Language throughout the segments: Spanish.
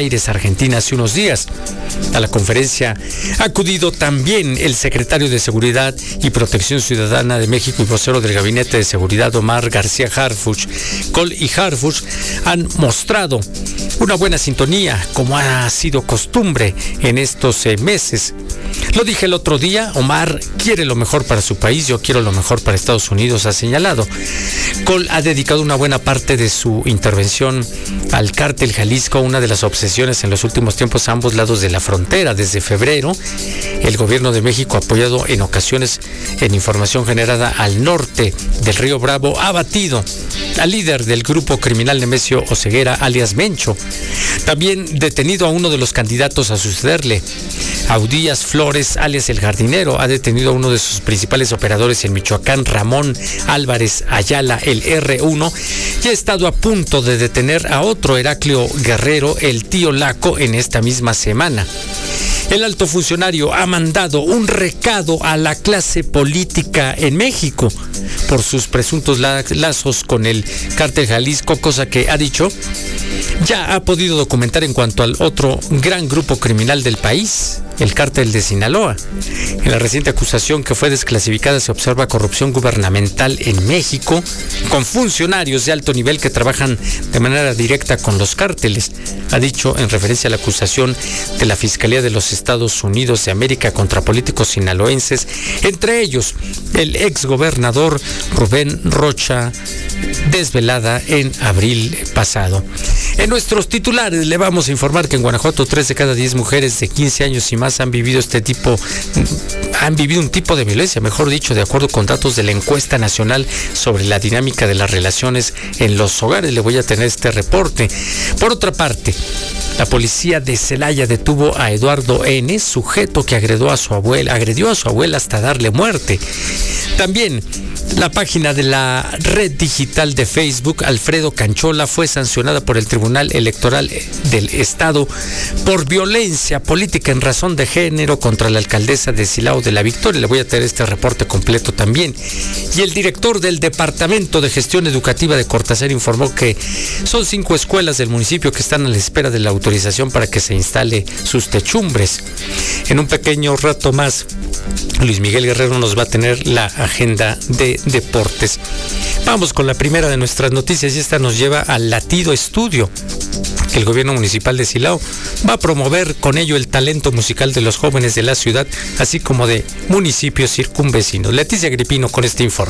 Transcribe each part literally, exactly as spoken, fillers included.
Aires, Argentina, hace unos días. A la conferencia ha acudido también el secretario de Seguridad y Protección Ciudadana de México y vocero del Gabinete de Seguridad, Omar García Harfuch. Col y Harfuch han mostrado una buena sintonía, como ha sido costumbre en estos eh, meses. Lo dije el otro día, Omar quiere lo mejor para su país, yo quiero lo mejor para Estados Unidos, ha señalado. Col ha dedicado una buena parte de su intervención al cártel Jalisco, una de las obsesiones en los últimos tiempos a ambos lados de la frontera. Desde febrero, el gobierno de México, apoyado en ocasiones en información generada al norte del Río Bravo, ha batido al líder del grupo criminal Nemesio Oseguera, alias Mencho. También detenido a uno de los candidatos a sucederle, Audías Flores, alias El Jardinero, ha detenido a uno de sus principales operadores en Michoacán, Ramón Álvarez Ayala, el erre uno, y ha estado a punto de detener a otro, Heraclio Guerrero, el Tío Laco, en esta misma semana. El alto funcionario ha mandado un recado a la clase política en México por sus presuntos lazos con el cártel Jalisco, cosa que ha dicho ya ha podido documentar en cuanto al otro gran grupo criminal del país, el cártel de Sinaloa. En la reciente acusación que fue desclasificada se observa corrupción gubernamental en México con funcionarios de alto nivel que trabajan de manera directa con los cárteles, ha dicho en referencia a la acusación de la Fiscalía de los Estados Unidos de América contra políticos sinaloenses, entre ellos el exgobernador Rubén Rocha, desvelada en abril pasado. En nuestros titulares le vamos a informar que en Guanajuato tres de cada diez mujeres de quince años y más han vivido este tipo, han vivido un tipo de violencia, mejor dicho, de acuerdo con datos de la encuesta nacional sobre la dinámica de las relaciones en los hogares. Le voy a tener este reporte. Por otra parte, la policía de Celaya detuvo a Eduardo N., sujeto que agredió a su abuela, agredió a su abuela hasta darle muerte. También la página de la red digital de Facebook, Alfredo Canchola, fue sancionada por el Tribunal Electoral del Estado por violencia política en razón de género contra la alcaldesa de Silao de la Victoria. Le voy a tener este reporte completo también. Y el director del Departamento de Gestión Educativa de Cortázar informó que son cinco escuelas del municipio que están a la espera de la autorización para que se instale sus techumbres. En un pequeño rato más, Luis Miguel Guerrero nos va a tener la agenda de deportes. Vamos con la primera de nuestras noticias y esta nos lleva al Latido Estudio, que el gobierno municipal de Silao va a promover con ello el talento musical de los jóvenes de la ciudad, así como de municipios circunvecinos. Leticia Gripino con este informe.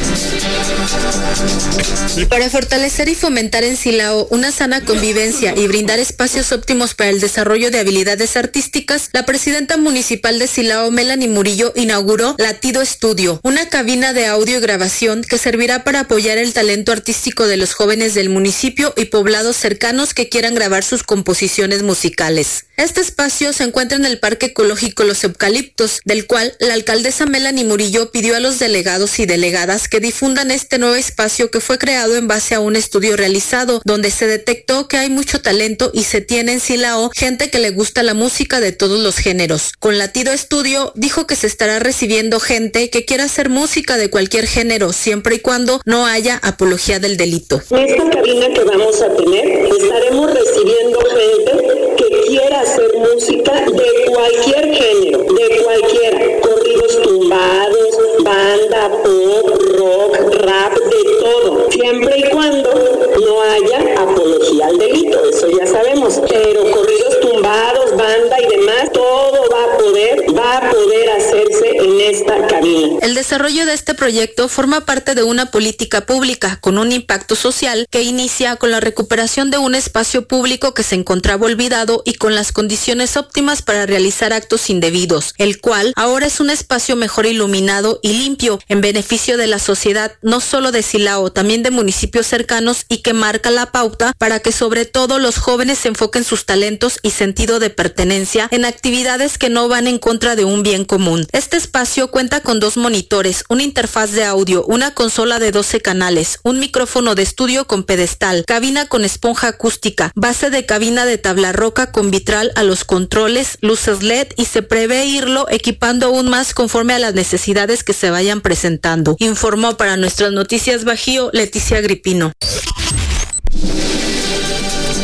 Para fortalecer y fomentar en Silao una sana convivencia y brindar espacios óptimos para el desarrollo de habilidades artísticas, la presidenta municipal de Silao, Melanie Murillo, inauguró Latido Estudio, una cabina de audio y grabación que servirá para apoyar el talento artístico de los jóvenes del municipio y poblados cercanos que quieran grabar sus composiciones musicales. Este espacio se encuentra en el Parque Ecológico Los Eucaliptos, del cual la alcaldesa Melanie Murillo pidió a los delegados y delegadas que difundan este nuevo espacio que fue creado en base a un estudio realizado, donde se detectó que hay mucho talento y se tiene en Silao gente que le gusta la música de todos los géneros. Con Latido Estudio dijo que se estará recibiendo gente que quiera hacer música de cualquier género, siempre y cuando no haya apología del delito. En esta cabina que vamos a tener, estaremos recibiendo gente que quiera hacer música de cualquier género, de cualquiera, corridos tumbados, banda, pop, rock, rap, de todo, siempre y cuando no haya apología al delito, eso ya sabemos, pero corridos tumbados, banda y demás, todo va a poder, va a poder hacerse en esta cabina. El desarrollo de este proyecto forma parte de una política pública con un impacto social que inicia con la recuperación de un espacio público que se encontraba olvidado y con las condiciones óptimas para realizar actos indebidos, el cual ahora es un espacio mejor iluminado y limpio en beneficio de la sociedad, no solo de Silao, también de municipios cercanos, y que marca la pauta para que sobre todo los jóvenes enfoquen sus talentos y sentido de pertenencia en actividades que no van en contra de un bien común. Este espacio cuenta con dos monitores, una interfaz de audio, una consola de doce canales, un micrófono de estudio con pedestal, cabina con esponja acústica, base de cabina de tabla roca con vitral a los controles, luces L E D, y se prevé irlo equipando aún más conforme a las necesidades que se vayan presentando. Informó para Nuestras Noticias Bajío, Leticia Gripino.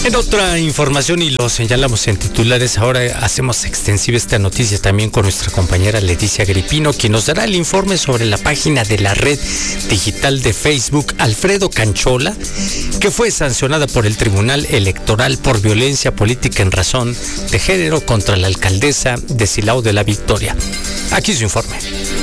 En otra información, y lo señalamos en titulares, ahora hacemos extensiva esta noticia también con nuestra compañera Leticia Gripino, quien nos dará el informe sobre la página de la red digital de Facebook Alfredo Canchola, que fue sancionada por el Tribunal Electoral por violencia política en razón de género contra la alcaldesa de Silao de la Victoria. Aquí su informe.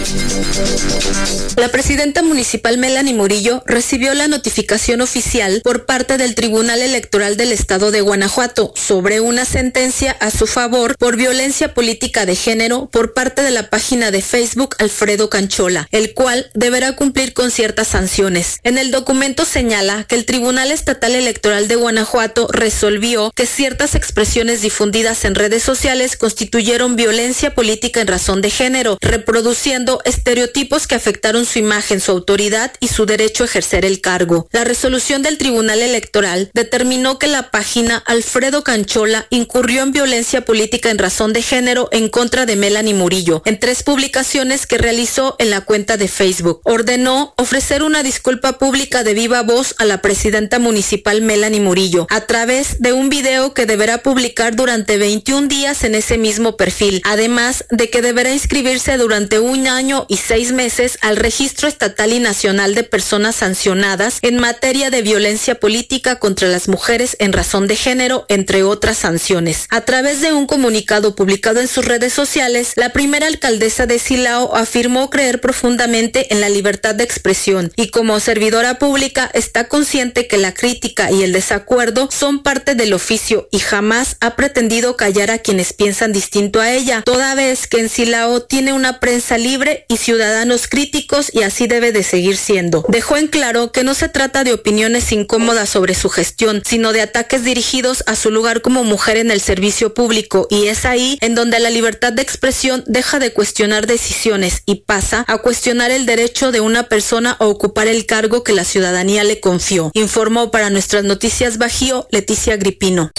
La presidenta municipal Melanie Murillo recibió la notificación oficial por parte del Tribunal Electoral del Estado de Guanajuato sobre una sentencia a su favor por violencia política de género por parte de la página de Facebook Alfredo Canchola, el cual deberá cumplir con ciertas sanciones. En el documento señala que el Tribunal Estatal Electoral de Guanajuato resolvió que ciertas expresiones difundidas en redes sociales constituyeron violencia política en razón de género, reproduciendo estereotipos que afectaron su imagen, su autoridad y su derecho a ejercer el cargo. La resolución del Tribunal Electoral determinó que la página Alfredo Canchola incurrió en violencia política en razón de género en contra de Melanie Murillo en tres publicaciones que realizó en la cuenta de Facebook. Ordenó ofrecer una disculpa pública de viva voz a la presidenta municipal Melanie Murillo a través de un video que deberá publicar durante veintiún días en ese mismo perfil, además de que deberá inscribirse durante un año y seis meses al Registro Estatal y Nacional de Personas Sancionadas en materia de violencia política contra las mujeres en razón de género, entre otras sanciones. A través de un comunicado publicado en sus redes sociales, la primera alcaldesa de Silao afirmó creer profundamente en la libertad de expresión y como servidora pública está consciente que la crítica y el desacuerdo son parte del oficio y jamás ha pretendido callar a quienes piensan distinto a ella, toda vez que en Silao tiene una prensa libre y ciudadanos críticos y así debe de seguir siendo. Dejó en claro que no se trata de opiniones incómodas sobre su gestión, sino de ataques dirigidos a su lugar como mujer en el servicio público, y es ahí en donde la libertad de expresión deja de cuestionar decisiones y pasa a cuestionar el derecho de una persona a ocupar el cargo que la ciudadanía le confió. Informó para Nuestras Noticias Bajío, Leticia Gripino.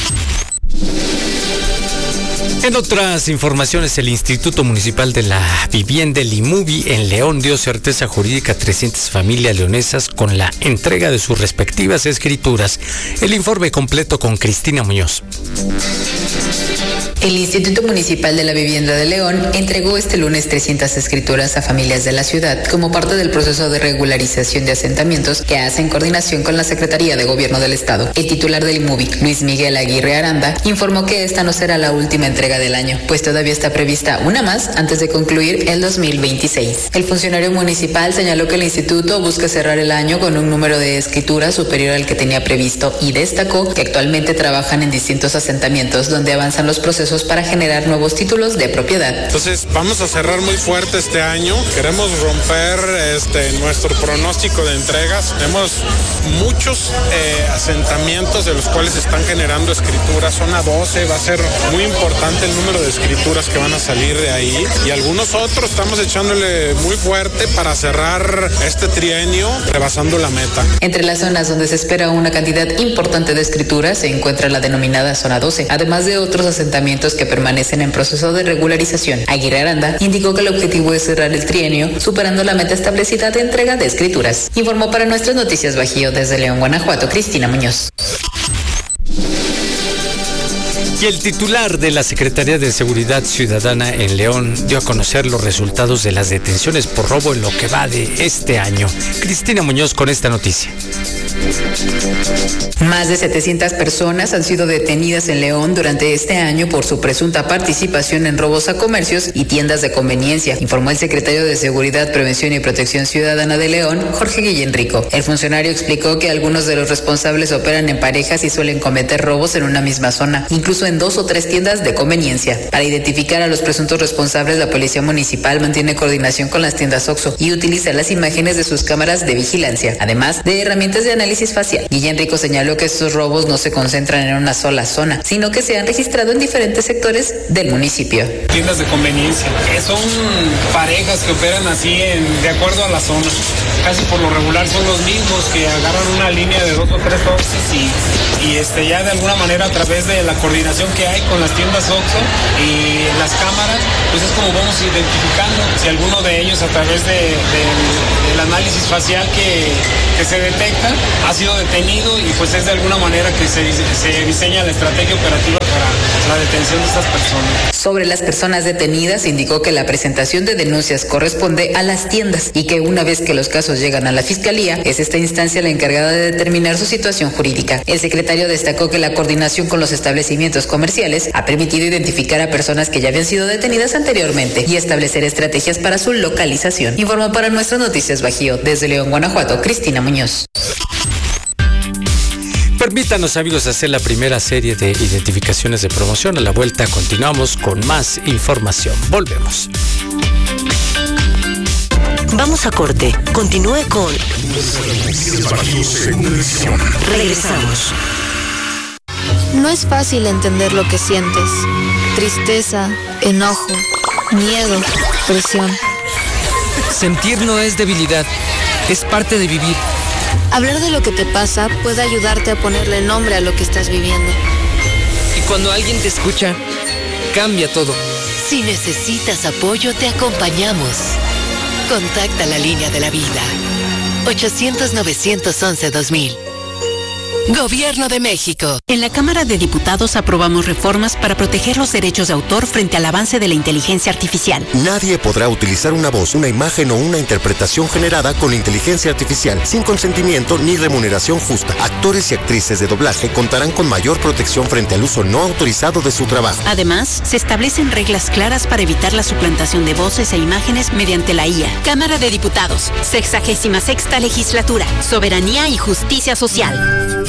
En otras informaciones, el Instituto Municipal de la Vivienda, el IMUVI, en León dio certeza jurídica a trescientas familias leonesas con la entrega de sus respectivas escrituras. El informe completo con Cristina Muñoz. El Instituto Municipal de la Vivienda de León entregó este lunes trescientas escrituras a familias de la ciudad como parte del proceso de regularización de asentamientos que hace en coordinación con la Secretaría de Gobierno del Estado. El titular del IMUVI, Luis Miguel Aguirre Aranda, informó que esta no será la última entrega del año, pues todavía está prevista una más antes de concluir el dos mil veintiséis. El funcionario municipal señaló que el instituto busca cerrar el año con un número de escrituras superior al que tenía previsto y destacó que actualmente trabajan en distintos asentamientos donde avanzan los procesos para generar nuevos títulos de propiedad. Entonces vamos a cerrar muy fuerte este año. Queremos romper este nuestro pronóstico de entregas. Tenemos muchos eh, asentamientos de los cuales están generando escrituras. Zona doce va a ser muy importante el número de escrituras que van a salir de ahí. Y algunos otros estamos echándole muy fuerte para cerrar este trienio rebasando la meta. Entre las zonas donde se espera una cantidad importante de escrituras se encuentra la denominada zona doce, además de otros asentamientos que permanecen en proceso de regularización. Aguirre Aranda indicó que el objetivo es cerrar el trienio, superando la meta establecida de entrega de escrituras. Informó para Nuestras Noticias Bajío desde León, Guanajuato, Cristina Muñoz. Y el titular de la Secretaría de Seguridad Ciudadana en León dio a conocer los resultados de las detenciones por robo en lo que va de este año. Cristina Muñoz con esta noticia. Más de setecientas personas han sido detenidas en León durante este año por su presunta participación en robos a comercios y tiendas de conveniencia, informó el secretario de Seguridad, Prevención y Protección Ciudadana de León, Jorge Guillén Rico. El funcionario explicó que algunos de los responsables operan en parejas y suelen cometer robos en una misma zona, incluso en dos o tres tiendas de conveniencia. Para identificar a los presuntos responsables, la Policía Municipal mantiene coordinación con las tiendas OXXO y utiliza las imágenes de sus cámaras de vigilancia, además de herramientas de análisis facial. Guillén Rico señaló que estos robos no se concentran en una sola zona, sino que se han registrado en diferentes sectores del municipio. Tiendas de conveniencia, que son parejas que operan así en, de acuerdo a la zona. Casi por lo regular son los mismos que agarran una línea de dos o tres boxes y, y este, ya de alguna manera a través de la coordinación coordinación que hay con las tiendas Oxxo y las cámaras, pues es como vamos identificando si alguno de ellos a través de, de, del análisis facial que, que se detecta ha sido detenido y pues es de alguna manera que se, se diseña la estrategia operativa para la detención de estas personas. Sobre las personas detenidas, indicó que la presentación de denuncias corresponde a las tiendas y que una vez que los casos llegan a la Fiscalía, es esta instancia la encargada de determinar su situación jurídica. El secretario destacó que la coordinación con los establecimientos comerciales ha permitido identificar a personas que ya habían sido detenidas anteriormente y establecer estrategias para su localización. Informó para Nuestras Noticias Bajío, desde León, Guanajuato, Cristina Muñoz. Permítanos, amigos, hacer la primera serie de identificaciones de promoción. A la vuelta continuamos con más información. Volvemos. Vamos a corte. Continúe con Regresamos. No es fácil entender lo que sientes. Tristeza, enojo, miedo, presión. Sentir no es debilidad, es parte de vivir. Hablar de lo que te pasa puede ayudarte a ponerle nombre a lo que estás viviendo. Y cuando alguien te escucha, cambia todo. Si necesitas apoyo, te acompañamos. Contacta la línea de la vida. ochocientos, novecientos once, dos mil. Gobierno de México. En la Cámara de Diputados aprobamos reformas para proteger los derechos de autor frente al avance de la inteligencia artificial. Nadie podrá utilizar una voz, una imagen o una interpretación generada con inteligencia artificial sin consentimiento ni remuneración justa. Actores y actrices de doblaje contarán con mayor protección frente al uso no autorizado de su trabajo. Además, se establecen reglas claras para evitar la suplantación de voces e imágenes mediante la I A. Cámara de Diputados, sexagésima sexta legislatura, soberanía y justicia social.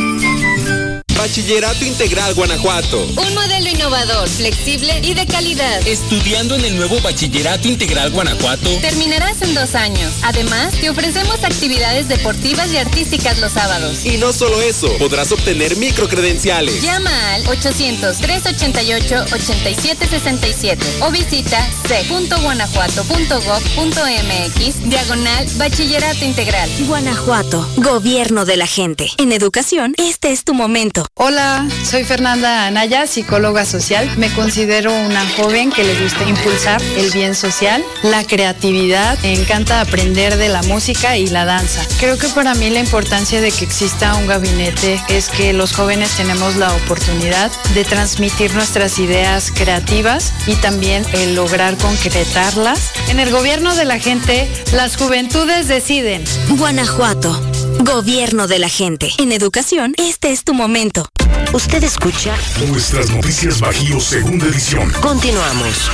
Bachillerato Integral Guanajuato. Un modelo innovador, flexible y de calidad. Estudiando en el nuevo Bachillerato Integral Guanajuato, terminarás en dos años. Además, te ofrecemos actividades deportivas y artísticas los sábados. Y no solo eso, podrás obtener microcredenciales. Llama al ochocientos, trescientos ochenta y ocho, ochenta y siete sesenta y siete o visita c punto guanajuato punto gob punto mx diagonal Bachillerato Integral. Guanajuato, gobierno de la gente. En educación, este es tu momento. Hola, soy Fernanda Anaya, psicóloga social. Me considero una joven que le gusta impulsar el bien social, la creatividad. Me encanta aprender de la música y la danza. Creo que para mí la importancia de que exista un gabinete es que los jóvenes tenemos la oportunidad de transmitir nuestras ideas creativas y también el lograr concretarlas. En el gobierno de la gente, las juventudes deciden. Guanajuato, gobierno de la gente. En educación, este es tu momento. Usted escucha Nuestras Noticias Bajío, segunda edición. Continuamos.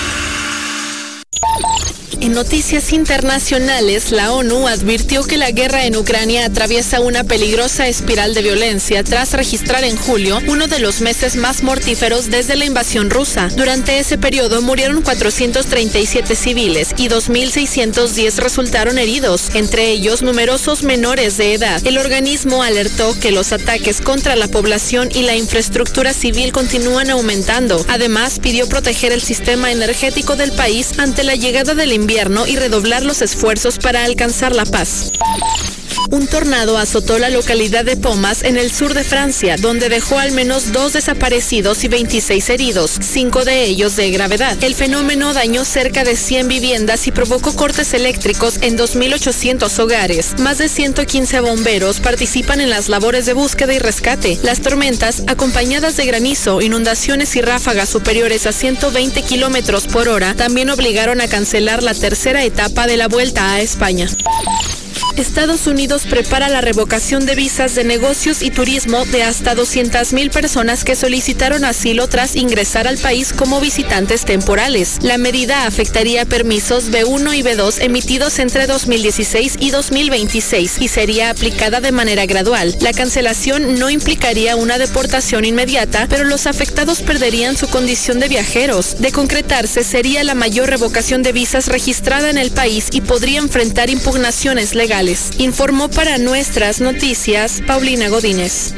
En noticias internacionales, la ONU advirtió que la guerra en Ucrania atraviesa una peligrosa espiral de violencia tras registrar en julio uno de los meses más mortíferos desde la invasión rusa. Durante ese periodo murieron cuatrocientos treinta y siete civiles y dos mil seiscientos diez resultaron heridos, entre ellos numerosos menores de edad. El organismo alertó que los ataques contra la población y la infraestructura civil continúan aumentando. Además, pidió proteger el sistema energético del país ante la llegada del invierno y redoblar los esfuerzos para alcanzar la paz. Un tornado azotó la localidad de Pomas en el sur de Francia, donde dejó al menos dos desaparecidos y veintiséis heridos, cinco de ellos de gravedad. El fenómeno dañó cerca de cien viviendas y provocó cortes eléctricos en dos mil ochocientos hogares. Más de ciento quince bomberos participan en las labores de búsqueda y rescate. Las tormentas, acompañadas de granizo, inundaciones y ráfagas superiores a ciento veinte kilómetros por hora, también obligaron a cancelar la tercera etapa de la Vuelta a España. Estados Unidos prepara la revocación de visas de negocios y turismo de hasta doscientas mil personas que solicitaron asilo tras ingresar al país como visitantes temporales. La medida afectaría permisos B uno y B dos emitidos entre dos mil dieciséis y dos mil veintiséis y sería aplicada de manera gradual. La cancelación no implicaría una deportación inmediata, pero los afectados perderían su condición de viajeros. De concretarse, sería la mayor revocación de visas registrada en el país y podría enfrentar impugnaciones legales. Informó para Nuestras Noticias Paulina Godínez.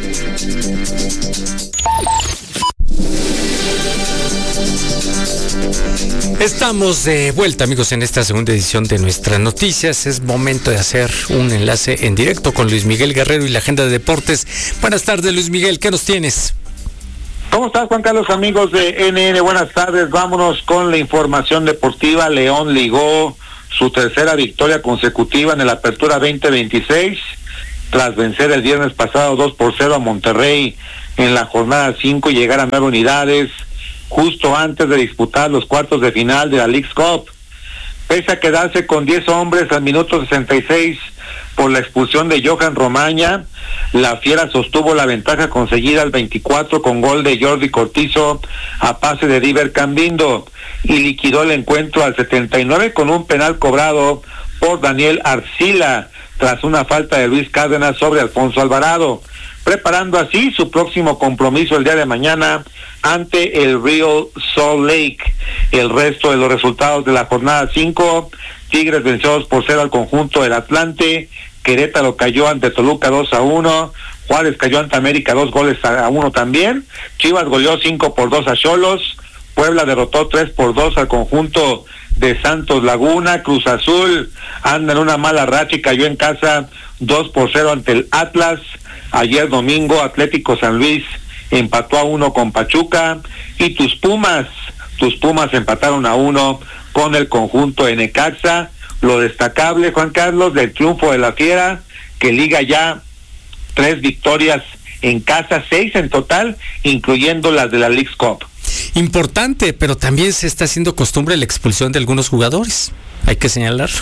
Estamos de vuelta, amigos, en esta segunda edición de Nuestras Noticias. Es momento de hacer un enlace en directo con Luis Miguel Guerrero y la agenda de deportes. Buenas tardes, Luis Miguel, ¿qué nos tienes? ¿Cómo estás, Juan Carlos, amigos de N N? Buenas tardes, vámonos con la información deportiva. León ligó su tercera victoria consecutiva en el Apertura veinte veintiséis, tras vencer el viernes pasado dos por cero a Monterrey en la jornada cinco y llegar a nueve unidades, justo antes de disputar los cuartos de final de la Leagues Cup. Pese a quedarse con diez hombres al minuto sesenta y seis por la expulsión de Johan Romaña, la Fiera sostuvo la ventaja conseguida al veinticuatro con gol de Jordi Cortizo a pase de Diver Cambindo y liquidó el encuentro al setenta y nueve con un penal cobrado por Daniel Arcila tras una falta de Luis Cárdenas sobre Alfonso Alvarado, preparando así su próximo compromiso el día de mañana ante el Real Salt Lake. El resto de los resultados de la jornada cinco: Tigres venció dos por cero al conjunto del Atlante, Querétaro cayó ante Toluca dos a uno, Juárez cayó ante América dos goles a uno también, Chivas goleó cinco por dos a Xolos, Puebla derrotó tres por dos al conjunto de Santos Laguna, Cruz Azul anda en una mala racha y cayó en casa dos por cero ante el Atlas. Ayer domingo Atlético San Luis empató a uno con Pachuca y tus Pumas, tus Pumas empataron a uno con el conjunto de Necaxa. Lo destacable, Juan Carlos, del triunfo de la Fiera, que liga ya tres victorias en casa, seis en total, incluyendo las de la Leagues Cup. Importante, pero también se está haciendo costumbre la expulsión de algunos jugadores, hay que señalarlo.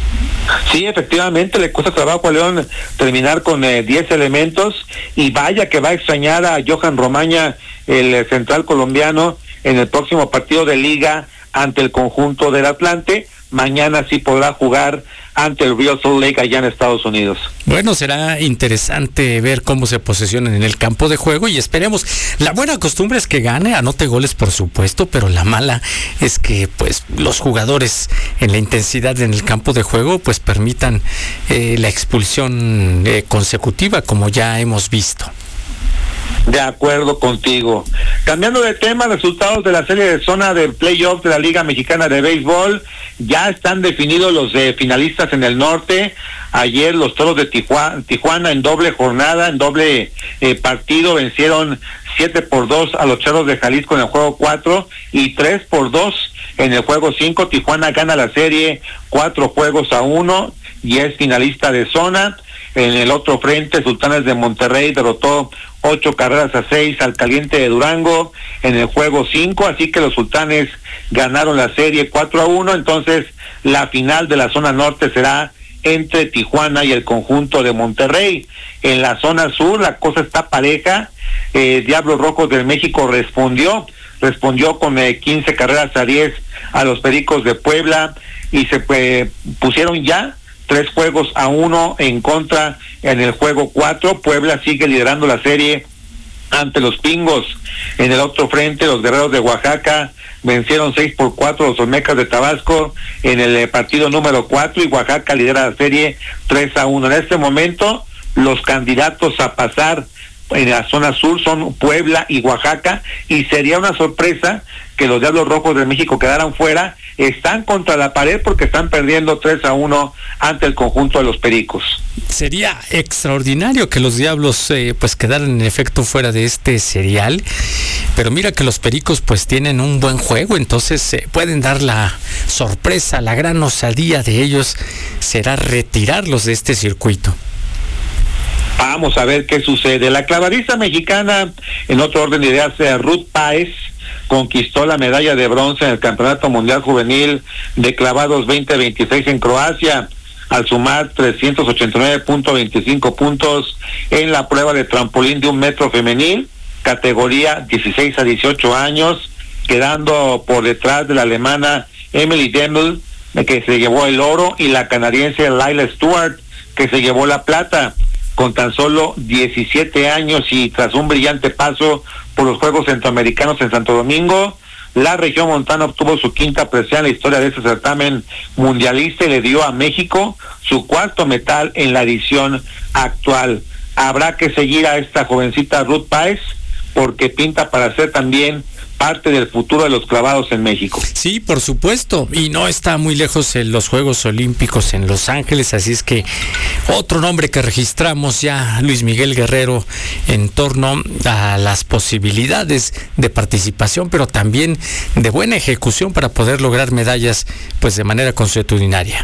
Sí, efectivamente, le cuesta trabajo a León terminar con eh, diez elementos, y vaya que va a extrañar a Johan Romaña, el eh, central colombiano, en el próximo partido de liga ante el conjunto del Atlante. Mañana sí podrá jugar ante el Real Salt Lake allá en Estados Unidos. Bueno, será interesante ver cómo se posesionan en el campo de juego y esperemos. La buena costumbre es que gane, anote goles por supuesto, pero la mala es que pues los jugadores en la intensidad en el campo de juego pues permitan eh, la expulsión eh, consecutiva, como ya hemos visto. De acuerdo contigo. Cambiando de tema, resultados de la serie de zona del playoff de la Liga Mexicana de Béisbol. Ya están definidos los eh, finalistas en el norte. Ayer los Toros de Tijuana, Tijuana en doble jornada, en doble eh, partido, vencieron siete por dos a los Charros de Jalisco en el juego cuatro y tres por dos en el juego cinco. Tijuana gana la serie cuatro juegos a uno y es finalista de zona. En el otro frente, Sultanes de Monterrey derrotó ocho carreras a seis al Caliente de Durango en el juego cinco, así que los Sultanes ganaron la serie cuatro a uno. Entonces la final de la zona norte será entre Tijuana y el conjunto de Monterrey. En la zona sur la cosa está pareja. eh, Diablos Rojos del México respondió respondió con eh, quince carreras a diez a los Pericos de Puebla y se eh, pusieron ya tres juegos a uno en contra en el juego cuatro. Puebla sigue liderando la serie ante los Pingos. En el otro frente, los Guerreros de Oaxaca vencieron seis por cuatro a los Olmecas de Tabasco en el eh, partido número cuatro y Oaxaca lidera la serie tres a uno. En este momento, los candidatos a pasar en la zona sur son Puebla y Oaxaca, y sería una sorpresa que los Diablos Rojos de México quedaran fuera. Están contra la pared porque están perdiendo tres a uno ante el conjunto de los Pericos. Sería extraordinario que los Diablos eh, pues quedaran en efecto fuera de este serial, pero mira que los Pericos pues tienen un buen juego, entonces eh, pueden dar la sorpresa. La gran osadía de ellos será retirarlos de este circuito. Vamos a ver qué sucede. La clavadista mexicana, en otro orden de ideas, Ruth Páez, conquistó la medalla de bronce en el Campeonato Mundial Juvenil de Clavados veinte veintiséis en Croacia, al sumar trescientos ochenta y nueve punto veinticinco puntos en la prueba de trampolín de un metro femenil, categoría dieciséis a dieciocho años, quedando por detrás de la alemana Emily Demmel, que se llevó el oro, y la canadiense Laila Stewart, que se llevó la plata. Con tan solo diecisiete años y tras un brillante paso por los Juegos Centroamericanos en Santo Domingo, la región montana obtuvo su quinta presea en la historia de este certamen mundialista y le dio a México su cuarto metal en la edición actual. Habrá que seguir a esta jovencita Ruth Páez porque pinta para ser también parte del futuro de los clavados en México. Sí, por supuesto, y no está muy lejos en los Juegos Olímpicos en Los Ángeles, así es que otro nombre que registramos ya, Luis Miguel Guerrero, en torno a las posibilidades de participación, pero también de buena ejecución para poder lograr medallas pues de manera consuetudinaria.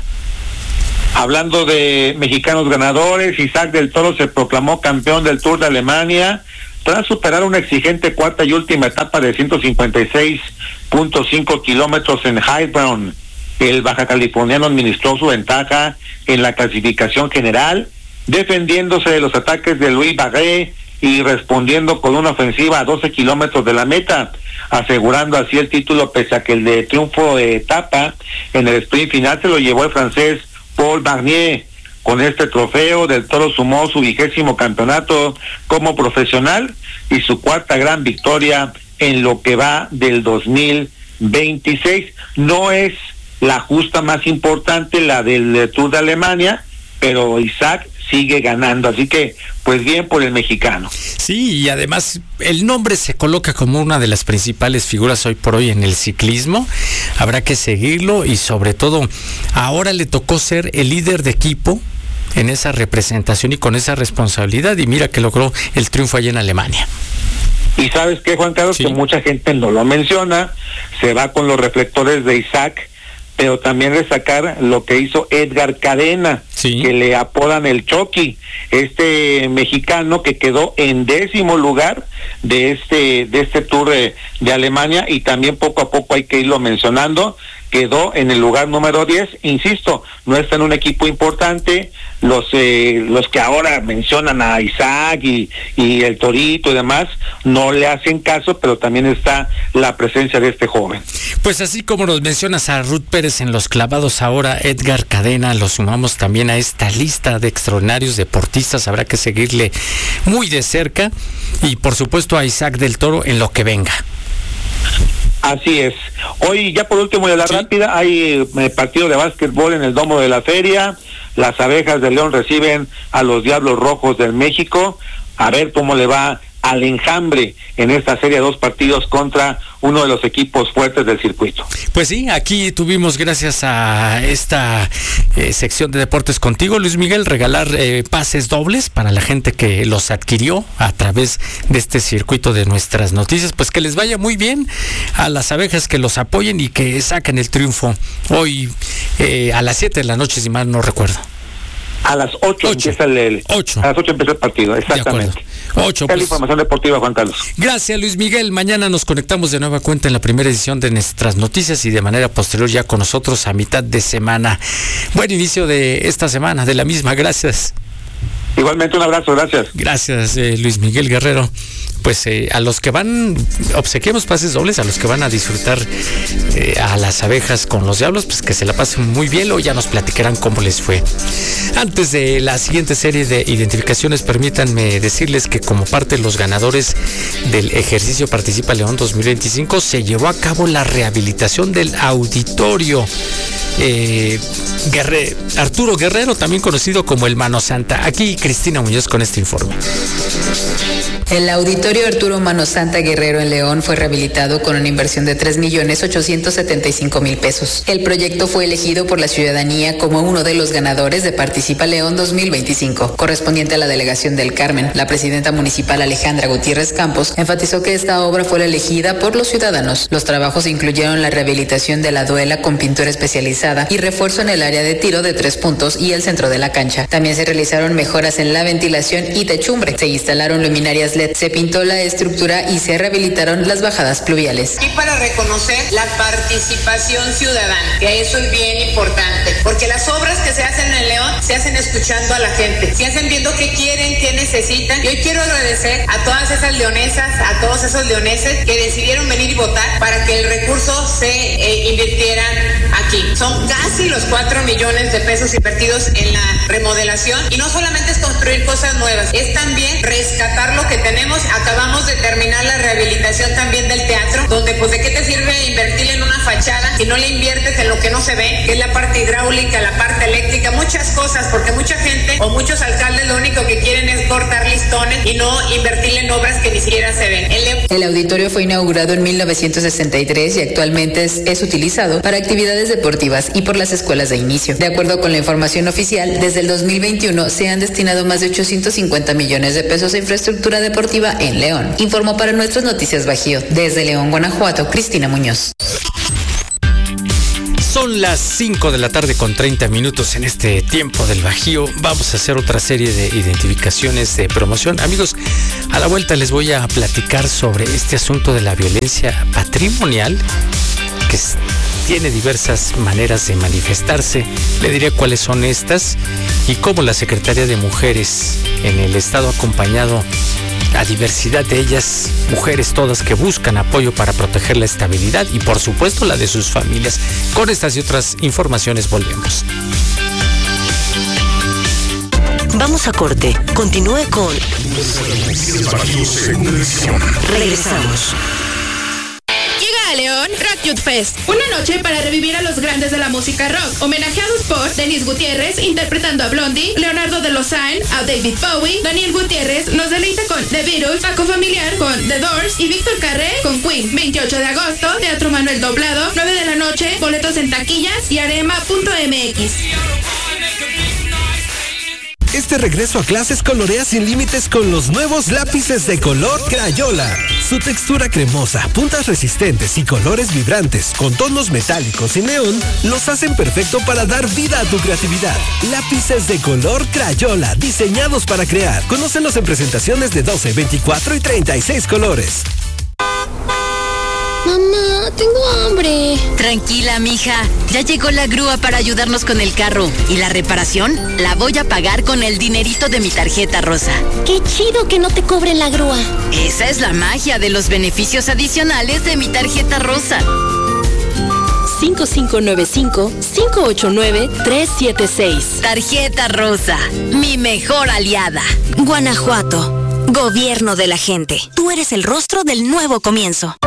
Hablando de mexicanos ganadores, Isaac del Toro se proclamó campeón del Tour de Alemania tras superar una exigente cuarta y última etapa de ciento cincuenta y seis punto cinco kilómetros en Heilbronn. El baja californiano administró su ventaja en la clasificación general, defendiéndose de los ataques de Louis Barré y respondiendo con una ofensiva a doce kilómetros de la meta, asegurando así el título pese a que el de triunfo de etapa en el sprint final se lo llevó el francés Paul Barnier. Con este trofeo, Del Toro sumó su vigésimo campeonato como profesional y su cuarta gran victoria en lo que va del dos mil veintiséis. No es la justa más importante, la del Tour de Alemania, pero Isaac sigue ganando, así que pues bien por el mexicano. Sí, y además el nombre se coloca como una de las principales figuras hoy por hoy en el ciclismo. Habrá que seguirlo y sobre todo ahora le tocó ser el líder de equipo en esa representación y con esa responsabilidad, y mira que logró el triunfo allá en Alemania. Y sabes qué, Juan Carlos, sí, que mucha gente no lo menciona, se va con los reflectores de Isaac, pero también destacar lo que hizo Edgar Cadena, sí, que le apodan el Chucky, este mexicano que quedó en décimo lugar de este de este Tour de, de Alemania, y también poco a poco hay que irlo mencionando, quedó en el lugar número diez, insisto, no está en un equipo importante, los eh, los que ahora mencionan a Isaac y, y el Torito y demás, no le hacen caso, pero también está la presencia de este joven. Pues así como nos mencionas a Ruth Pérez en los clavados, ahora Edgar Cadena lo sumamos también a esta lista de extraordinarios deportistas, habrá que seguirle muy de cerca, y por supuesto a Isaac del Toro en lo que venga. Así es. Hoy, ya por último, de la sí. rápida, hay eh, partido de básquetbol en el Domo de la Feria. Las Abejas de León reciben a los Diablos Rojos del México. A ver cómo le va al Enjambre en esta serie de dos partidos contra uno de los equipos fuertes del circuito. Pues sí, aquí tuvimos, gracias a esta eh, sección de deportes contigo, Luis Miguel, regalar eh, pases dobles para la gente que los adquirió a través de este circuito de nuestras noticias. Pues que les vaya muy bien a las Abejas, que los apoyen y que saquen el triunfo hoy eh, a las siete de la noche, si mal no recuerdo. A las ocho empieza el, el ocho. A las ocho empieza el partido, exactamente. ocho, pues, la información deportiva, Juan Carlos. Gracias, Luis Miguel. Mañana nos conectamos de nueva cuenta en la primera edición de nuestras noticias y de manera posterior ya con nosotros a mitad de semana. Buen inicio de esta semana, de la misma. Gracias. Igualmente, un abrazo, gracias. Gracias, eh, Luis Miguel Guerrero. Pues eh, a los que van, obsequiemos pases dobles, a los que van a disfrutar eh, a las Abejas con los Diablos, pues que se la pasen muy bien, o ya nos platicarán cómo les fue. Antes de la siguiente serie de identificaciones, permítanme decirles que como parte de los ganadores del ejercicio Participa León dos mil veinticinco, se llevó a cabo la rehabilitación del auditorio eh, Guerre- Arturo Guerrero, también conocido como el Mano Santa. Aquí Cristina Muñoz con este informe. El auditorio Arturo Mano Santa Guerrero en León fue rehabilitado con una inversión de tres millones ochocientos setenta y cinco mil pesos. El proyecto fue elegido por la ciudadanía como uno de los ganadores de Participa León dos mil veinticinco, correspondiente a la delegación del Carmen. La presidenta municipal Alejandra Gutiérrez Campos enfatizó que esta obra fue la elegida por los ciudadanos. Los trabajos incluyeron la rehabilitación de la duela con pintura especializada y refuerzo en el área de tiro de tres puntos y el centro de la cancha. También se realizaron mejoras en la ventilación y techumbre. Se instalaron luminarias L E D, se pintó la estructura y se rehabilitaron las bajadas pluviales. Y para reconocer la participación ciudadana, que eso es bien importante, porque las obras que se hacen en León se hacen escuchando a la gente, se hacen viendo qué quieren, qué necesitan. Y hoy quiero agradecer a todas esas leonesas, a todos esos leoneses que decidieron venir y votar para que el recurso se eh, invirtiera aquí. Son casi los cuatro millones de pesos invertidos en la remodelación, y no solamente es construir cosas nuevas, es también rescatar lo que tenemos. Acabamos de terminar la rehabilitación también del teatro, casa, donde pues de qué te sirve invertir en una fachada si no le inviertes en lo que no se ve, que es la parte hidráulica, la parte eléctrica, muchas cosas, porque mucha gente o muchos alcaldes lo único que quieren es cortar listones y no invertirle en obras que ni siquiera se ven. El, el auditorio fue inaugurado en mil novecientos sesenta y tres y actualmente es, es utilizado para actividades deportivas y por las escuelas de inicio. De acuerdo con la información oficial, desde el dos mil veintiuno se han destinado más de ochocientos cincuenta millones de pesos a infraestructura deportiva en León. Informó para Nuestras Noticias Bajío. Desde León, Guanajuato, Cristina Muñoz. Son las cinco de la tarde con treinta minutos en este tiempo del Bajío. Vamos a hacer otra serie de identificaciones de promoción. Amigos, a la vuelta les voy a platicar sobre este asunto de la violencia patrimonial, que es, tiene diversas maneras de manifestarse. Le diré cuáles son estas y cómo la Secretaría de Mujeres en el Estado ha acompañado a diversidad de ellas, mujeres todas que buscan apoyo para proteger la estabilidad y por supuesto la de sus familias. Con estas y otras informaciones volvemos. Vamos a corte. Continúe con Regresamos. Llega a León Rock Youth Fest, una noche para revivir a los grandes de la música rock, homenajeados por Denis Gutiérrez interpretando a Blondie, Leonardo de Lozán a David Bowie, Daniel Gutiérrez nos deleita con The Beatles, Paco Familiar con The Doors y Víctor Carré con Queen. veintiocho de agosto, Teatro Manuel Doblado, nueve de la noche, boletos en taquillas y arema punto m x. Este regreso a clases colorea sin límites con los nuevos lápices de color Crayola. Su textura cremosa, puntas resistentes y colores vibrantes con tonos metálicos y neón los hacen perfecto para dar vida a tu creatividad. Lápices de color Crayola, diseñados para crear. Conócelos en presentaciones de doce, veinticuatro y treinta y seis colores. Mamá, tengo hambre. Tranquila, mija. Ya llegó la grúa para ayudarnos con el carro. Y la reparación la voy a pagar con el dinerito de mi tarjeta rosa. Qué chido que no te cobren la grúa. Esa es la magia de los beneficios adicionales de mi tarjeta rosa. cinco cinco nueve cinco, cinco ocho nueve, tres siete seis. Tarjeta rosa, mi mejor aliada. Guanajuato. Gobierno de la gente. Tú eres el rostro del nuevo comienzo.